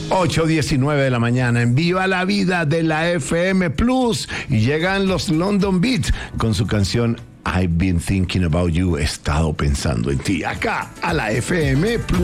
8:19 de la mañana en Viva la Vida de la FM Plus y llegan los London Beat con su canción I've Been Thinking About You, he estado pensando en ti, acá a la FM Plus.